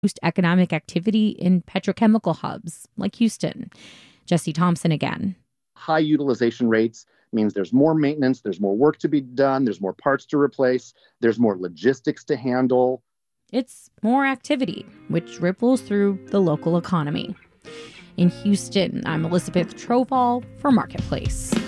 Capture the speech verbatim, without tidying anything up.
boost economic activity in petrochemical hubs like Houston. Jesse Thompson again. High utilization rates means there's more maintenance, there's more work to be done, there's more parts to replace, there's more logistics to handle. It's more activity, which ripples through the local economy. In Houston, I'm Elizabeth Trovall for Marketplace.